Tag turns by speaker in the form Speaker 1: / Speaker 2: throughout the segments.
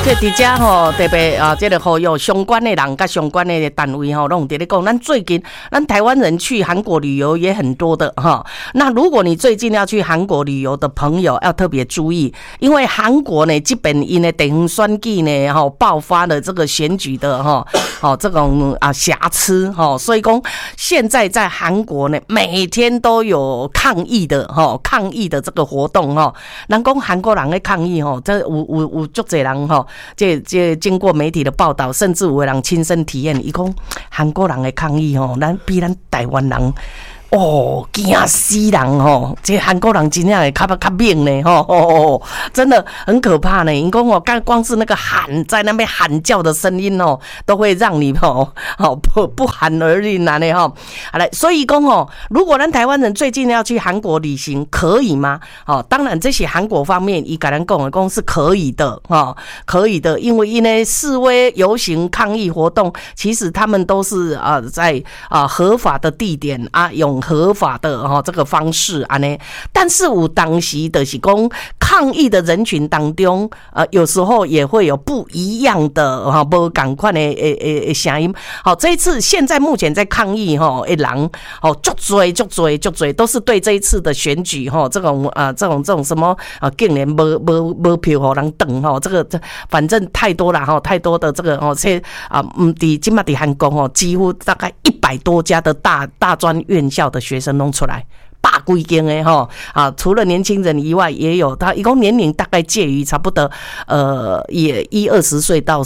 Speaker 1: 这伫遮吼，特别这个呼吁相关的人、甲相关的单位吼，拢伫咧讲。咱最近，咱台湾人去韩国旅游也很多的哈。那如果你最近要去韩国旅游的朋友，要特别注意，因为韩国呢，基本因的地方选举呢，哈，爆发了这个选举的哈，这种瑕疵哈，所以讲现在在韩国呢，每天都有抗议的这个活动哈。人讲韩国人的抗议哈，这有足侪人哈。这经过媒体的报道，甚至有的人亲身体验，伊讲韩国人的抗议吼，咱比咱台湾人惊死人吼！这韩国人真正会较猛呢吼，真的很可怕呢。因讲光是那个喊在那边喊叫的声音哦，都会让你不寒而栗啊呢吼。好嘞，所以讲如果咱台湾人最近要去韩国旅行，可以吗？当然这些韩国方面伊甲咱讲是可以的可以的，因为示威游行抗议活动，其实他们都是在合法的地点用合法的这个方式但是有当时就是说抗议的人群当中有时候也会有不一样的不同款的声音。好，这一次现在目前在抗议的人足多都是对这一次的选举这种什么竟然没票给人等这个反正太多了太多的这个现在韩国几乎大概100多家的大专院校的学生弄出来100几间的除了年轻人以外，也有他一共年龄大概介于差不多也20岁到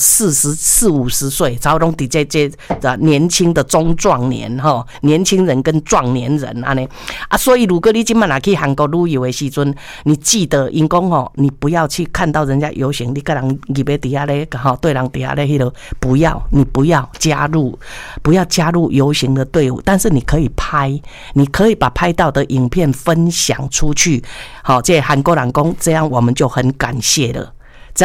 Speaker 1: 40、50岁，差不多在这年轻的中壮年年轻人跟壮年人所以如果你今晚去韩国旅游的时候，你记得因讲你不要去看到人家游行，你跟人入去底下咧对人底下咧你不要加入游行的队伍，但是你可以把拍到的影片分享出去。好，这韩国人说这样我们就很感谢了。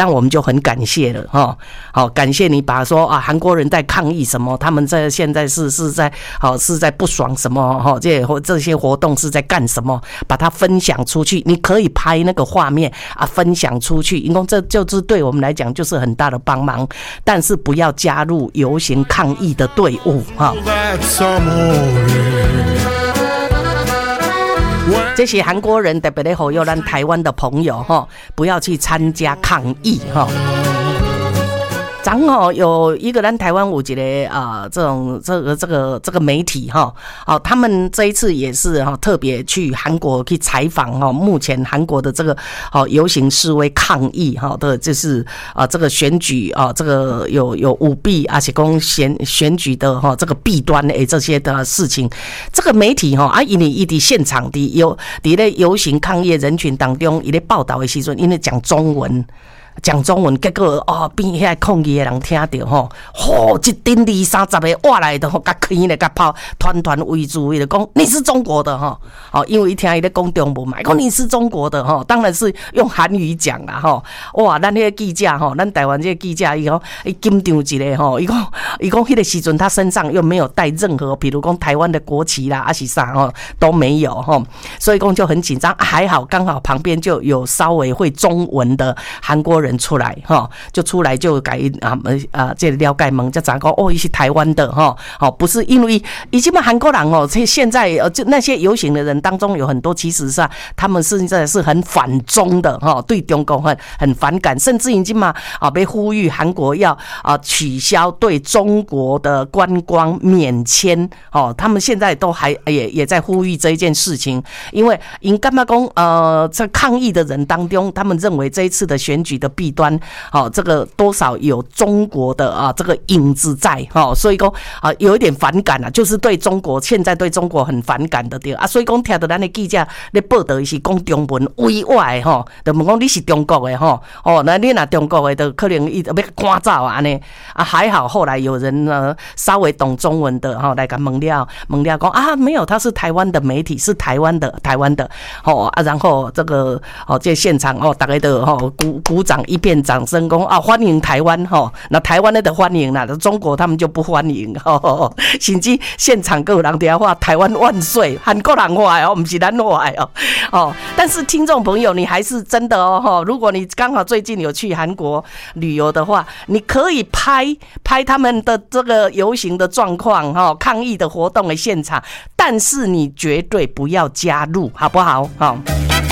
Speaker 1: 好，感谢你把说韩国人在抗议什么，他们现在是在不爽什么这些活动是在干什么，把它分享出去。你可以拍那个画面分享出去，因为这就是对我们来讲就是很大的帮忙，但是不要加入游行抗议的队伍这些韩国人特别的呼吁咱台湾的朋友不要去参加抗议刚好有一个咱台湾有一个这个媒体他们这一次也是特别去韩国去采访目前韩国的这个游行示威抗议的就是这个选举这个有舞弊而且讲选举的这个弊端这些的事情，这个媒体因为在现场的在游行抗议人群当中，伊咧报道的时阵，因为讲中文，结果边遐抗议的人听到一顶20-30个哇来的甲开咧甲炮团围住，为了讲你是中国的因为一听伊咧讲中文嘛，讲你是中国的当然是用韩语讲啦哇，咱迄个记者咱台湾这个记者伊紧张一个伊讲迄个时阵他身上又没有带任何，比如讲台湾的国旗啦是啥都没有所以讲就很紧张，还好刚好旁边就有稍微会中文的韩国人出来就出来就改这了解问才知道伊是台湾的不是因为以前韩国人现在就那些游行的人当中有很多其实上他们现在是很反中的对中国很反感，甚至已经被呼吁韩国要取消对中国的观光免签他们现在都还也在呼吁这一件事情，因为因干嘛讲在抗议的人当中，他们认为这一次的选举的弊端这个多少有中国的这个影子在所以说有一点反感就是对中国现在对中国很反感的对所以说听到咱的记者咧报道是讲中文委外的就问讲你是中国的那你若中国的就可能要赶走安尼还好后来有人稍微懂中文的来甲问了讲没有，他是台湾的媒体，是台湾的然后这个这现场大家都鼓掌场一片掌声说啊，欢迎台湾哈，那台湾的欢迎啦，中国他们就不欢迎哈，甚至现场各有人在话台湾万岁，韩国人话哦，不是咱话哦。但是听众朋友，你还是真的哦，如果你刚好最近有去韩国旅游的话，你可以拍他们的这个游行的状况哈，抗议的活动的现场，但是你绝对不要加入，好不好？好。